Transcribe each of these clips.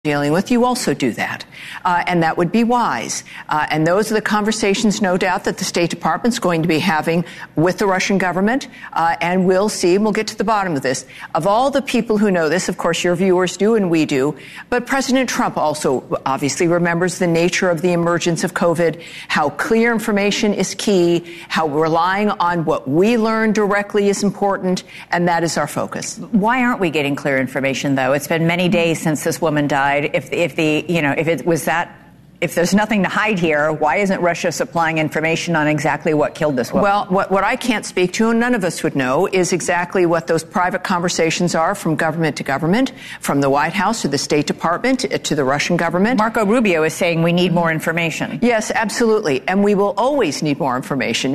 dealing with, you also do that. And that would be wise. And those are the conversations, no doubt, that the State Department's going to be having with the Russian government. And we'll see, and we'll get to the bottom of this. Of all the people who know this, of course, your viewers do and we do, but President Trump also obviously remembers the nature of the emergence of COVID, how clear information is key, how relying on what we learn directly is important, and that is our focus. Why aren't we getting clear information, though? It's been many days since this woman died. If there's nothing to hide here, why isn't Russia supplying information on exactly what killed this woman? Well, what I can't speak to, and none of us would know, is exactly what those private conversations are from government to government, from the White House to the State Department to the Russian government. Marco Rubio is saying we need more information. Yes, absolutely. And we will always need more information.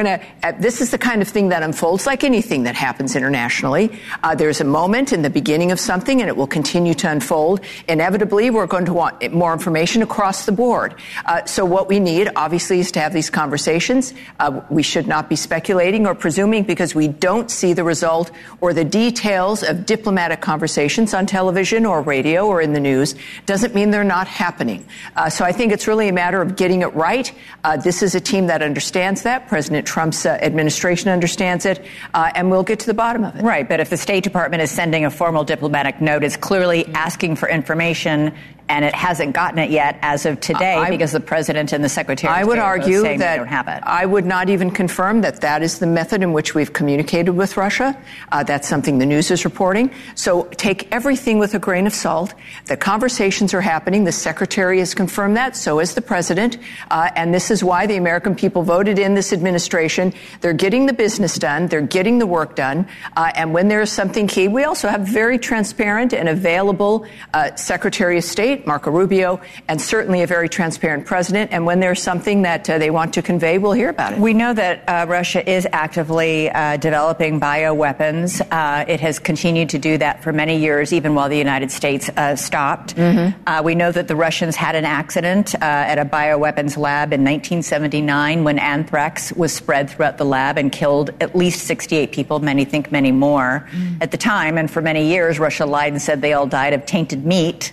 This is the kind of thing that unfolds like anything that happens internationally. There's a moment in the beginning of something, and it will continue to unfold. Inevitably, we're going to want more information across the board. So what we need, obviously, is to have these conversations. We should not be speculating or presuming because we don't see the result or the details of diplomatic conversations on television or radio or in the news. Doesn't mean they're not happening. So I think it's really a matter of getting it right. This is a team that understands that. President Trump's administration understands it, and we'll get to the bottom of it. Right, but if the State Department is sending a formal diplomatic note, it's clearly asking for information, and it hasn't gotten it yet as of today because the president and the secretary I would argue that they don't have it. I would not even confirm that is the method in which we've communicated with Russia. That's something the news is reporting. So take everything with a grain of salt. The conversations are happening. The secretary has confirmed that. So has the president. And this is why the American people voted in this administration. They're getting the business done. They're getting the work done. And when there is something key, we also have very transparent and available Secretary of State, Marco Rubio, and certainly a very transparent president. And when there's something that they want to convey, we'll hear about it. We know that Russia is actively developing bioweapons. It has continued to do that for many years, even while the United States stopped. Mm-hmm. We know that the Russians had an accident at a bioweapons lab in 1979 when anthrax was spread throughout the lab and killed at least 68 people. Many think many more. At the time, and for many years, Russia lied and said they all died of tainted meat.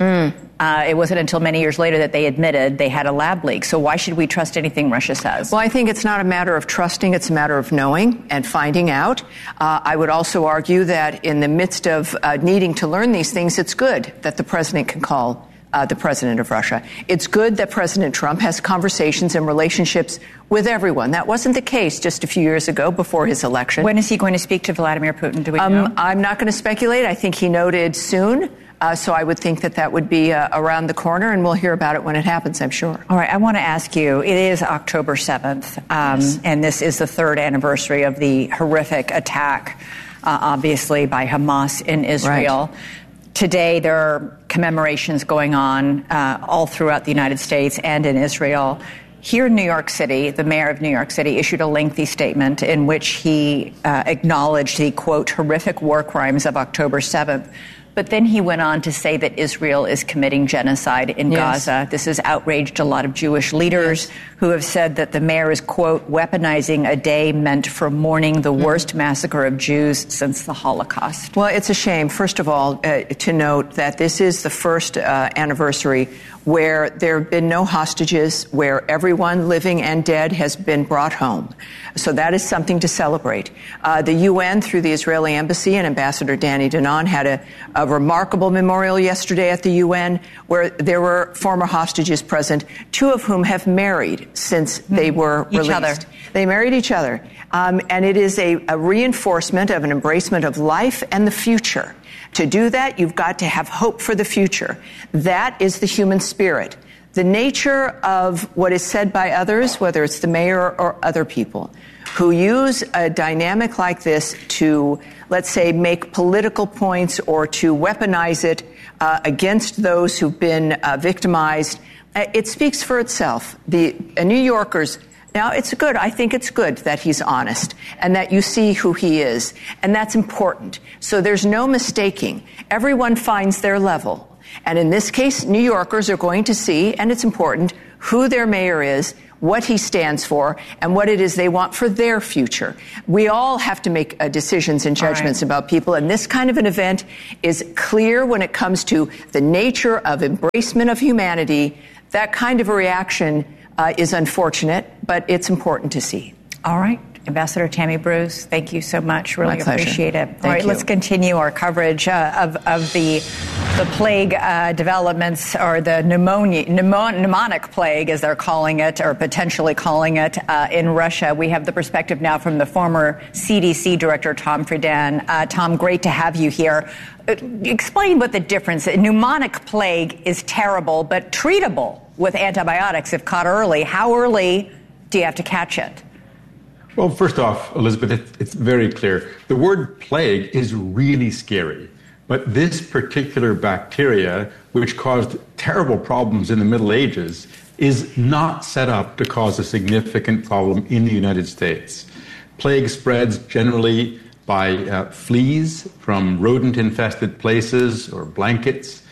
It wasn't until many years later that they admitted they had a lab leak. So why should we trust anything Russia says? Well, I think it's not a matter of trusting. It's a matter of knowing and finding out. I would also argue that in the midst of needing to learn these things, it's good that the president can call the president of Russia. It's good that President Trump has conversations and relationships with everyone. That wasn't the case just a few years ago before his election. When is he going to speak to Vladimir Putin? Do we know? I'm not going to speculate. I think he noted soon. So I would think that would be around the corner, and we'll hear about it when it happens, I'm sure. All right. I want to ask you, it is October 7th, yes. And this is the third anniversary of the horrific attack, obviously, by Hamas in Israel. Right. Today, there are commemorations going on all throughout the United States and in Israel. Here in New York City, the mayor of New York City issued a lengthy statement in which he acknowledged the, quote, horrific war crimes of October 7th. But then he went on to say that Israel is committing genocide in Gaza. This has outraged a lot of Jewish leaders who have said that the mayor is, quote, weaponizing a day meant for mourning the worst massacre of Jews since the Holocaust. Well, it's a shame, first of all, to note that this is the first anniversary where there have been no hostages, where everyone living and dead has been brought home. So that is something to celebrate. The UN, through the Israeli embassy and Ambassador Danny Danon, had a remarkable memorial yesterday at the UN where there were former hostages present, two of whom have married since they were released. Each other. They married each other. And it is a reinforcement of an embracement of life and the future. To do that, you've got to have hope for the future. That is the human spirit. The nature of what is said by others, whether it's the mayor or other people, who use a dynamic like this to, let's say, make political points or to weaponize it against those who've been victimized, it speaks for itself. The New Yorkers... Now, I think it's good that he's honest and that you see who he is. And that's important. So there's no mistaking. Everyone finds their level. And in this case, New Yorkers are going to see, and it's important, who their mayor is, what he stands for, and what it is they want for their future. We all have to make decisions and judgments about people, and this kind of an event is clear when it comes to the nature of embracement of humanity. That kind of a reaction is unfortunate, but it's important to see. All right. Ambassador Tammy Bruce, thank you so much. Really appreciate it. Thank All right, you. let's continue our coverage of the plague developments, or the pneumonic plague, as they're calling it, or potentially calling it, in Russia. We have the perspective now from the former CDC director, Tom Frieden. Tom, great to have you here. Explain what the difference is. Pneumonic plague is terrible, but treatable with antibiotics if caught early. How early do you have to catch it? Well, first off, Elizabeth, it's very clear. The word plague is really scary. But this particular bacteria, which caused terrible problems in the Middle Ages, is not set up to cause a significant problem in the United States. Plague spreads generally by fleas from rodent-infested places or blankets.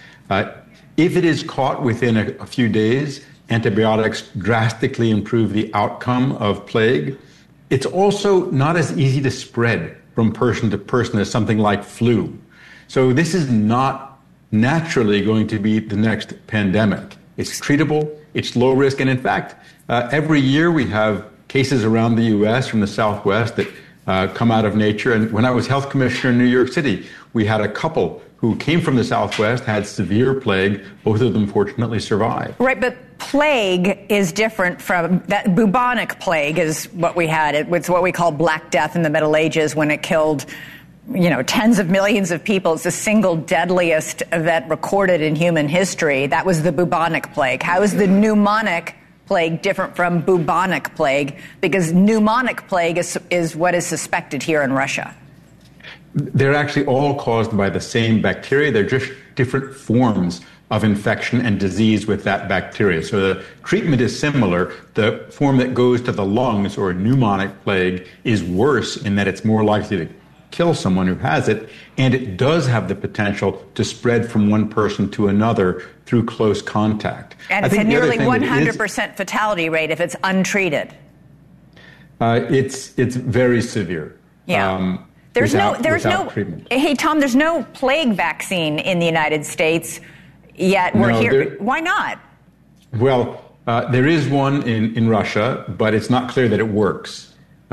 If it is caught within a few days, antibiotics drastically improve the outcome of plague. It's also not as easy to spread from person to person as something like flu. So this is not naturally going to be the next pandemic. It's treatable, it's low risk, and in fact, every year we have cases around the U.S. from the Southwest that come out of nature. And when I was health commissioner in New York City, we had a couple who came from the Southwest, had severe plague. Both of them fortunately survived. Right, but plague is different from that. Bubonic plague is what we had. It's what we call Black Death in the Middle Ages, when it killed, tens of millions of people. It's the single deadliest event recorded in human history. That was the bubonic plague. How is the pneumonic plague different from bubonic plague? Because pneumonic plague is what is suspected here in Russia. They're actually all caused by the same bacteria. They're just different forms of infection and disease with that bacteria. So the treatment is similar. The form that goes to the lungs, or pneumonic plague, is worse in that it's more likely to kill someone who has it, and it does have the potential to spread from one person to another through close contact. And it's a nearly 100% fatality rate if it's untreated. It's very severe. Yeah. There's no treatment. Hey, Tom, there's no plague vaccine in the United States yet. We're here. Why not? Well, there is one in Russia, but it's not clear that it works.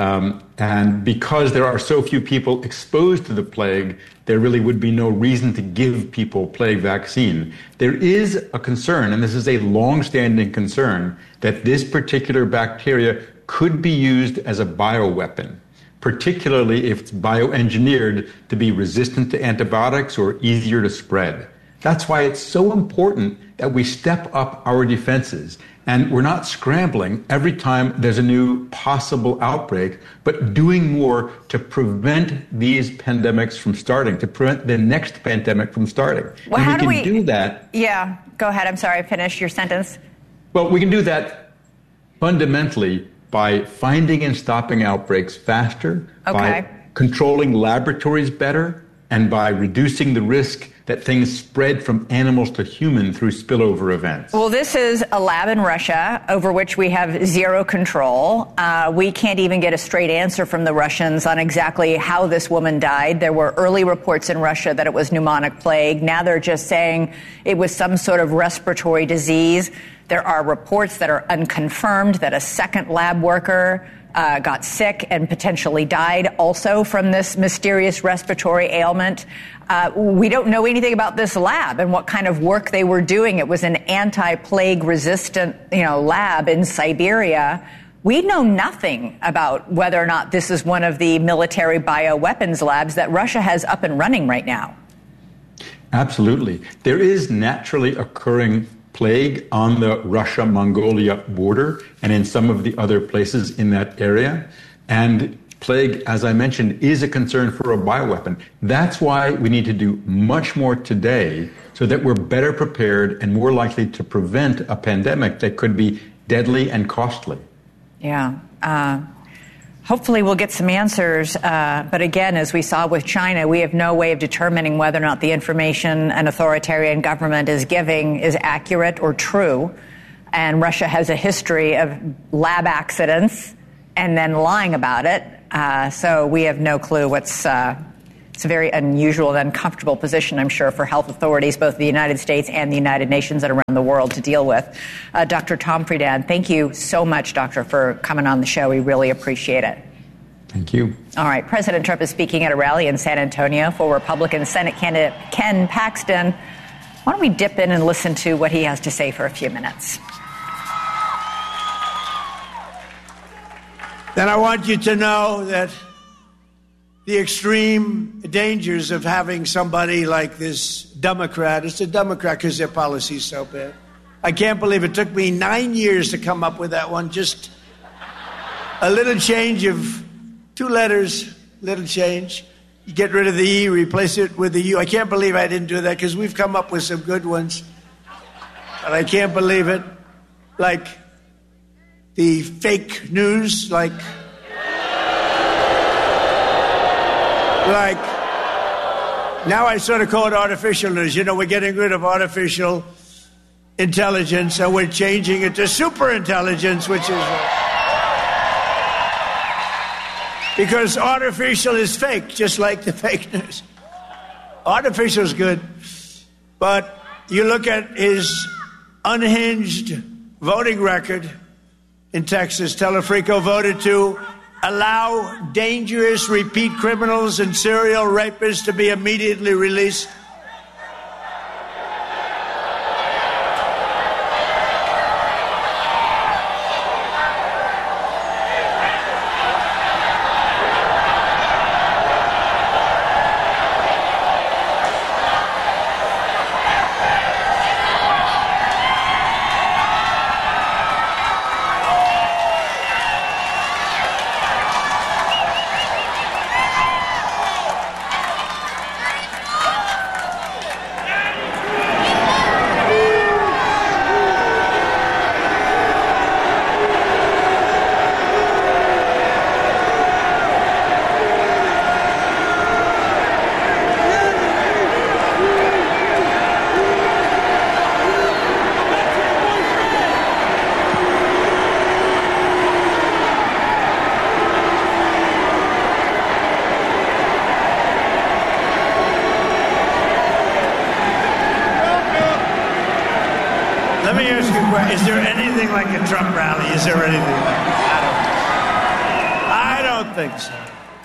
And because there are so few people exposed to the plague, there really would be no reason to give people plague vaccine. There is a concern, and this is a long-standing concern, that this particular bacteria could be used as a bioweapon, particularly if it's bioengineered to be resistant to antibiotics or easier to spread. That's why it's so important that we step up our defenses. And we're not scrambling every time there's a new possible outbreak, but doing more to prevent these pandemics from starting, to prevent the next pandemic from starting. Well, and we can do that. Yeah, go ahead. I'm sorry, finish your sentence. Well, we can do that fundamentally by finding and stopping outbreaks faster, by controlling laboratories better, and by reducing the risk that things spread from animals to human through spillover events. Well, this is a lab in Russia over which we have zero control. We can't even get a straight answer from the Russians on exactly how this woman died. There were early reports in Russia that it was pneumonic plague. Now they're just saying it was some sort of respiratory disease. There are reports that are unconfirmed that a second lab worker got sick and potentially died also from this mysterious respiratory ailment. We don't know anything about this lab and what kind of work they were doing. It was an anti-plague resistant, lab in Siberia. We know nothing about whether or not this is one of the military bioweapons labs that Russia has up and running right now. Absolutely. There is naturally occurring plague on the Russia-Mongolia border and in some of the other places in that area. And plague, as I mentioned, is a concern for a bioweapon. That's why we need to do much more today so that we're better prepared and more likely to prevent a pandemic that could be deadly and costly. Yeah. Hopefully we'll get some answers. But again, as we saw with China, we have no way of determining whether or not the information an authoritarian government is giving is accurate or true. And Russia has a history of lab accidents and then lying about it. So we have no clue what's... It's a very unusual and uncomfortable position, I'm sure, for health authorities, both the United States and the United Nations and around the world to deal with. Dr. Tom Friedan, thank you so much, Doctor, for coming on the show. We really appreciate it. Thank you. All right. President Trump is speaking at a rally in San Antonio for Republican Senate candidate Ken Paxton. Why don't we dip in and listen to what he has to say for a few minutes? Then I want you to know that the extreme dangers of having somebody like this Democrat, it's a Democrat because their policy is so bad. I can't believe it took me 9 years to come up with that one. Just a little change of 2 letters, little change. You get rid of the E, replace it with the U. I can't believe I didn't do that because we've come up with some good ones. But I can't believe it. Like the fake news, like now I sort of call it artificial news. You know, we're getting rid of artificial intelligence and we're changing it to super intelligence, which is because artificial is fake, just like the fake news. Artificial is good, but you look at his unhinged voting record in Texas. Telefrico voted to allow dangerous repeat criminals and serial rapists to be immediately released. Is there anything like a Trump rally? Is there anything like it? I don't think so.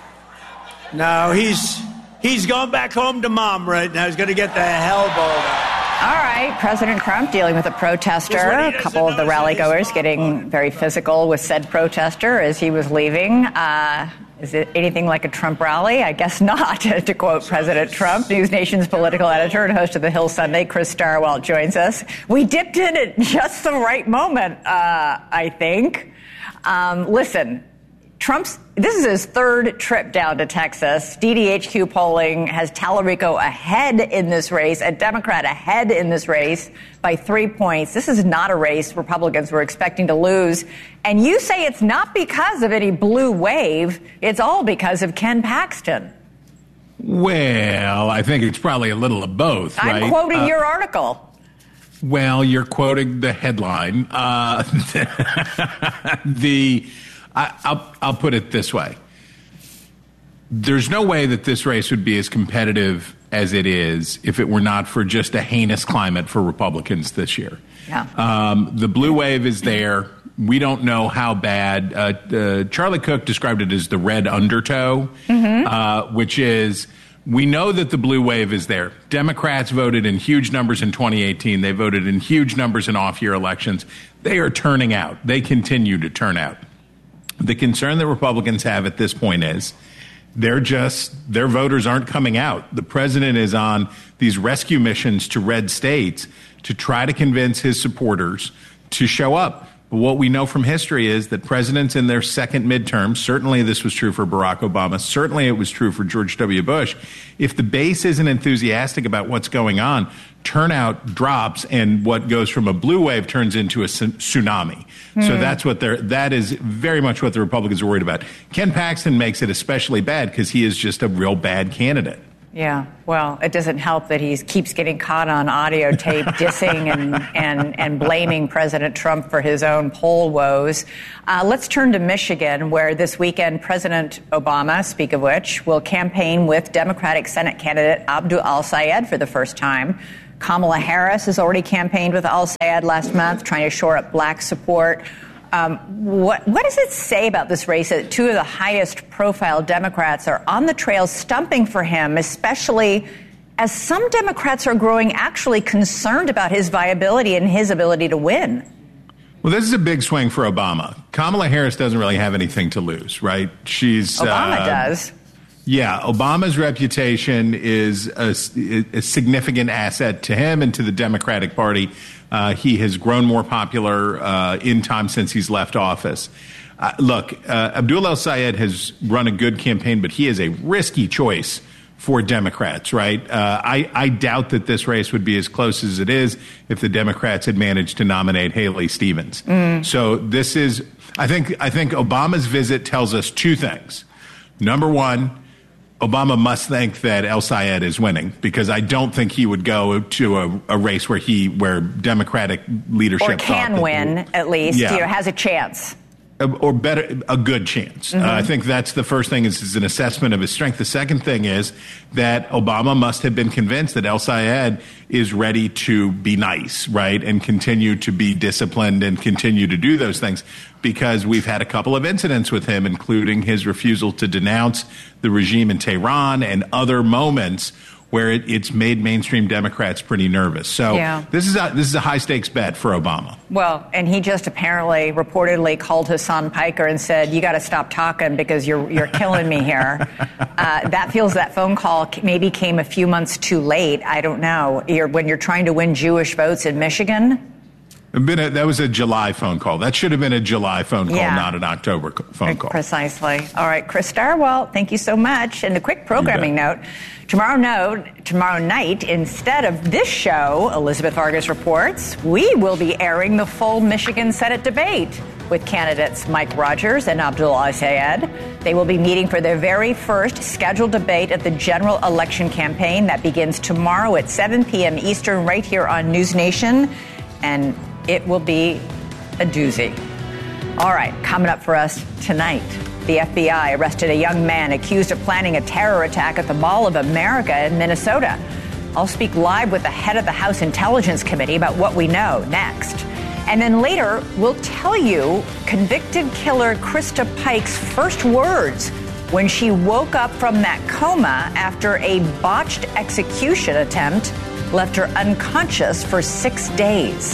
No, he's going back home to mom right now. He's going to get the hell balled out. All right, President Trump dealing with a protester. A couple of the rally-goers getting very physical with said protester as he was leaving. Is it anything like a Trump rally? I guess not, to quote President Trump. News Nation's political editor and host of The Hill Sunday, Chris Stirewalt, joins us. We dipped in at just the right moment, I think. Listen, this is his 3rd trip down to Texas. DDHQ polling has Talarico ahead in this race, a Democrat ahead in this race by 3 points. This is not a race Republicans were expecting to lose. And you say it's not because of any blue wave. It's all because of Ken Paxton. Well, I think it's probably a little of both, right? I'm quoting your article. Well, you're quoting the headline. I'll put it this way. There's no way that this race would be as competitive as it is if it were not for just a heinous climate for Republicans this year. Yeah. The blue wave is there. We don't know how bad. Charlie Cook described it as the red undertow, which is we know that the blue wave is there. Democrats voted in huge numbers in 2018. They voted in huge numbers in off-year elections. They are turning out. They continue to turn out. The concern that Republicans have at this point is their voters aren't coming out. The president is on these rescue missions to red states to try to convince his supporters to show up. But what we know from history is that presidents in their second midterm, certainly this was true for Barack Obama, certainly it was true for George W. Bush, if the base isn't enthusiastic about what's going on, turnout drops and what goes from a blue wave turns into a tsunami. So that is very much what the Republicans are worried about. Ken Paxton makes it especially bad because he is just a real bad candidate. Yeah. Well, it doesn't help that he keeps getting caught on audio tape dissing and blaming President Trump for his own poll woes. Let's turn to Michigan, where this weekend President Obama, speak of which, will campaign with Democratic Senate candidate Abdul al-Sayed for the first time. Kamala Harris has already campaigned with al-Sayed last month, trying to shore up black support. What does it say about this race that two of the highest profile Democrats are on the trail stumping for him, especially as some Democrats are growing actually concerned about his viability and his ability to win? Well, this is a big swing for Obama. Kamala Harris doesn't really have anything to lose, right? Obama does. Yeah, Obama's reputation is a significant asset to him and to the Democratic Party. He has grown more popular in time since he's left office. Look, Abdul al-Sayed has run a good campaign, but he is a risky choice for Democrats, right? I doubt that this race would be as close as it is if the Democrats had managed to nominate Haley Stevens. So this is, I think Obama's visit tells us two things. Number one, Obama must think that al-Sayed is winning, because I don't think he would go to a race where Democratic leadership or can win, at least, has a chance. Or better, a good chance. I think that's the first thing is an assessment of his strength. The second thing is that Obama must have been convinced that al-Sayed is ready to be nice, right, and continue to be disciplined and continue to do those things, because we've had a couple of incidents with him, including his refusal to denounce the regime in Tehran and other moments where it's made mainstream Democrats pretty nervous. So this is a high-stakes bet for Obama. Well, and he just apparently reportedly called Hassan Piker and said, "You got to stop talking because you're killing me here." That phone call maybe came a few months too late. I don't know. When you're trying to win Jewish votes in Michigan. That was a July phone call. That should have been a July phone call, not an October phone call. Precisely. All right, Chris Stirewalt, thank you so much. And a quick programming note. Tomorrow night, instead of this show, Elizabeth Vargas Reports, we will be airing the full Michigan Senate debate with candidates Mike Rogers and Abdul al-Sayed. They will be meeting for their very first scheduled debate at the general election campaign that begins tomorrow at 7 p.m. Eastern right here on News Nation. And it will be a doozy. All right, coming up for us tonight, the FBI arrested a young man accused of planning a terror attack at the Mall of America in Minnesota. I'll speak live with the head of the House Intelligence Committee about what we know next. And then later, we'll tell you convicted killer Krista Pike's first words when she woke up from that coma after a botched execution attempt left her unconscious for 6 days.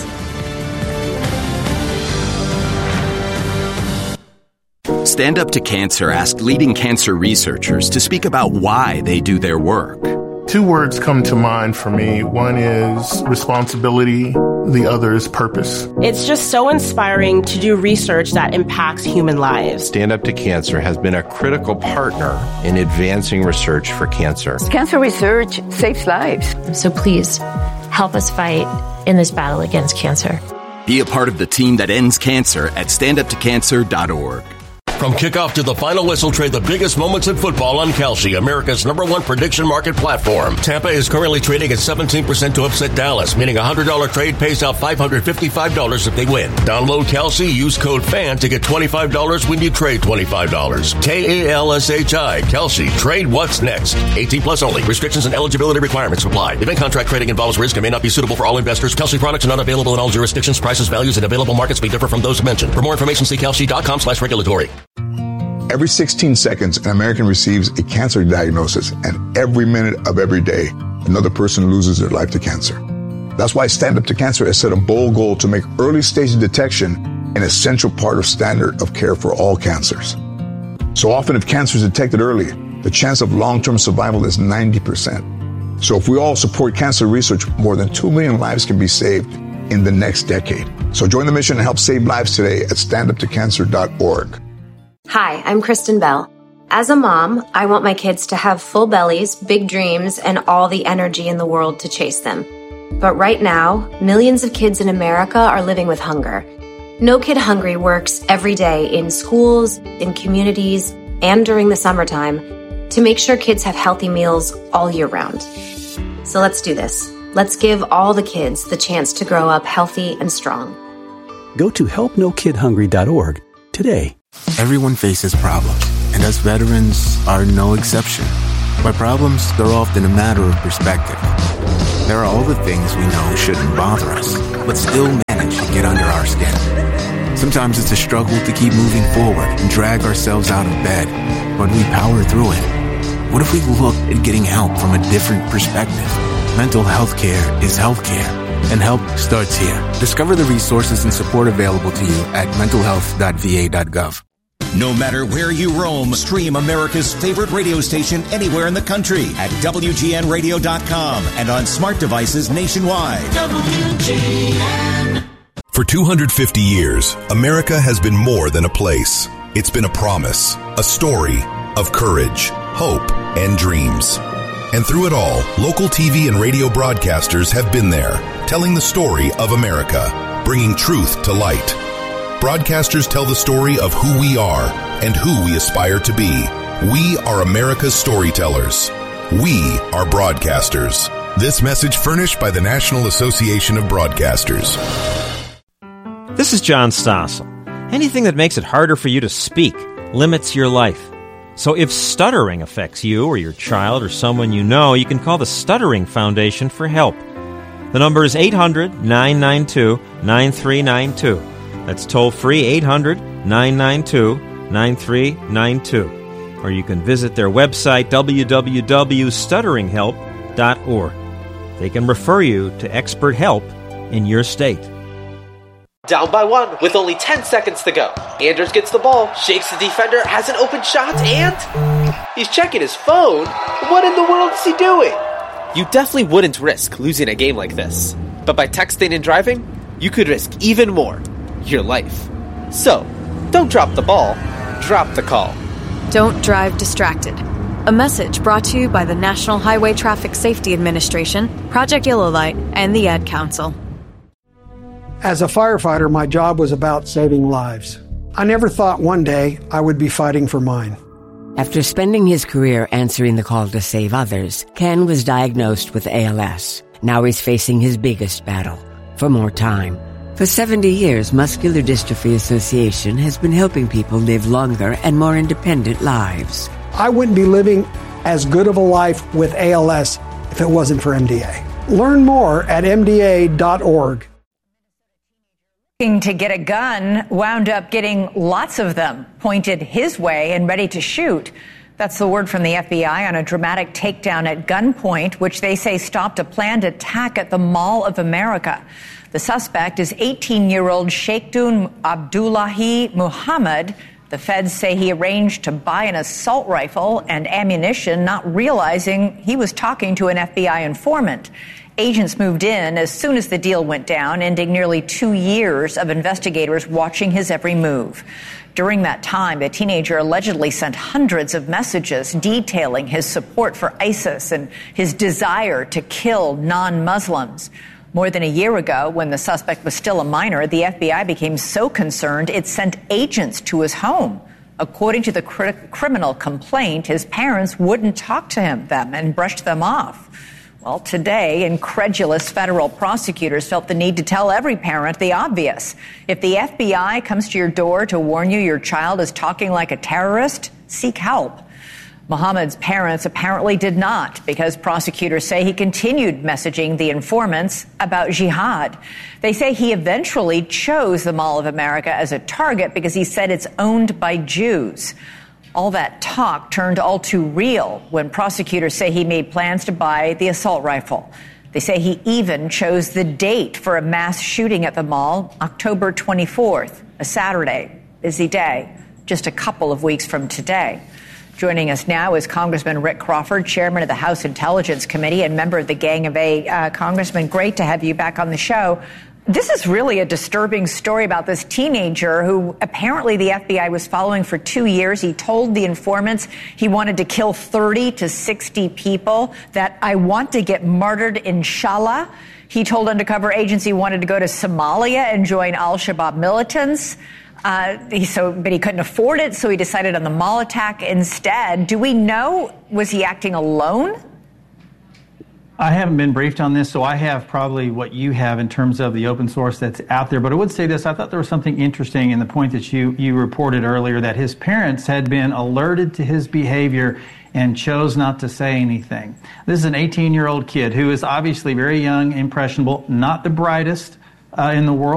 Stand Up to Cancer asked leading cancer researchers to speak about why they do their work. Two words come to mind for me. One is responsibility. The other is purpose. It's just so inspiring to do research that impacts human lives. Stand Up to Cancer has been a critical partner in advancing research for cancer. Cancer research saves lives. So please help us fight in this battle against cancer. Be a part of the team that ends cancer at standuptocancer.org. From kickoff to the final whistle, trade the biggest moments in football on Kalshi, America's #1 prediction market platform. Tampa is currently trading at 17% to upset Dallas, meaning a $100 trade pays out $555 if they win. Download Kalshi, use code FAN to get $25 when you trade $25. Kalshi, Kalshi. Trade what's next. 18 plus only. Restrictions and eligibility requirements apply. Event contract trading involves risk and may not be suitable for all investors. Kalshi products are not available in all jurisdictions. Prices, values, and available markets may differ from those mentioned. For more information, see kalshi.com/regulatory. Every 16 seconds, an American receives a cancer diagnosis, and every minute of every day, another person loses their life to cancer. That's why Stand Up to Cancer has set a bold goal to make early-stage detection an essential part of standard of care for all cancers. So often, if cancer is detected early, the chance of long-term survival is 90%. So if we all support cancer research, more than 2 million lives can be saved in the next decade. So join the mission and help save lives today at standuptocancer.org. Hi, I'm Kristen Bell. As a mom, I want my kids to have full bellies, big dreams, and all the energy in the world to chase them. But right now, millions of kids in America are living with hunger. No Kid Hungry works every day in schools, in communities, and during the summertime to make sure kids have healthy meals all year round. So let's do this. Let's give all the kids the chance to grow up healthy and strong. Go to helpnokidhungry.org today. Everyone faces problems, and us veterans are no exception. By problems, they're often a matter of perspective. There are all the things we know shouldn't bother us, but still manage to get under our skin. Sometimes it's a struggle to keep moving forward and drag ourselves out of bed, but we power through it. What if we look at getting help from a different perspective? Mental health care is health care, and help starts here. Discover the resources and support available to you at mentalhealth.va.gov. No matter where you roam, stream America's favorite radio station anywhere in the country at WGNradio.com and on smart devices nationwide. WGN. For 250 years, America has been more than a place. It's been a promise, a story of courage, hope, and dreams. And through it all, local TV and radio broadcasters have been there, telling the story of America, bringing truth to light. Broadcasters tell the story of who we are and who we aspire to be. We are America's storytellers. We are broadcasters. This message furnished by the National Association of Broadcasters. This is John Stossel. Anything that makes it harder for you to speak limits your life. So if stuttering affects you or your child or someone you know, you can call the Stuttering Foundation for help. The number is 800-992-9392. That's toll-free 800-992-9392. Or you can visit their website, www.stutteringhelp.org. They can refer you to expert help in your state. Down by one with only 10 seconds to go. Anders gets the ball, shakes the defender, has an open shot, and he's checking his phone. What in the world is he doing? You definitely wouldn't risk losing a game like this. But by texting and driving, you could risk even more. Your life. So, don't drop the ball, drop the call. Don't drive distracted. A message brought to you by the National Highway Traffic Safety Administration, Project Yellow Light, and the Ad Council. As a firefighter, my job was about saving lives. I never thought one day I would be fighting for mine. After spending his career answering the call to save others, Ken was diagnosed with ALS. Now he's facing his biggest battle, for more time. For 70 years, Muscular Dystrophy Association has been helping people live longer and more independent lives. I wouldn't be living as good of a life with ALS if it wasn't for MDA. Learn more at MDA.org. To get a gun, wound up getting lots of them pointed his way and ready to shoot. That's the word from the FBI on a dramatic takedown at gunpoint, which they say stopped a planned attack at the Mall of America. The suspect is 18-year-old Sheikhdun Abdullahi Muhammad. The feds say he arranged to buy an assault rifle and ammunition, not realizing he was talking to an FBI informant. Agents moved in as soon as the deal went down, ending nearly 2 years of investigators watching his every move. During that time, the teenager allegedly sent hundreds of messages detailing his support for ISIS and his desire to kill non-Muslims. More than a year ago, when the suspect was still a minor, the FBI became so concerned it sent agents to his home. According to the criminal complaint, his parents wouldn't talk to them and brushed them off. Well, today, incredulous federal prosecutors felt the need to tell every parent the obvious. If the FBI comes to your door to warn you your child is talking like a terrorist, seek help. Muhammad's parents apparently did not, because prosecutors say he continued messaging the informants about jihad. They say he eventually chose the Mall of America as a target because he said it's owned by Jews. All that talk turned all too real when prosecutors say he made plans to buy the assault rifle. They say he even chose the date for a mass shooting at the mall, October 24th, a Saturday, busy day, just a couple of weeks from today. Joining us now is Congressman Rick Crawford, chairman of the House Intelligence Committee and member of the Gang of Eight. Congressman, great to have you back on the show. This is really a disturbing story about this teenager who apparently the FBI was following for 2 years. He told the informants he wanted to kill 30 to 60 people, that I want to get martyred, inshallah. He told undercover agents he wanted to go to Somalia and join al-Shabaab militants. But he couldn't afford it, so he decided on the mall attack instead. Do we know Was he acting alone? I haven't been briefed on this, so I have probably what you have in terms of the open source that's out there. But I would say this, I thought there was something interesting in the point that you reported earlier, that his parents had been alerted to his behavior and chose not to say anything. This is an 18-year-old kid who is obviously very young, impressionable, not the brightest in the world.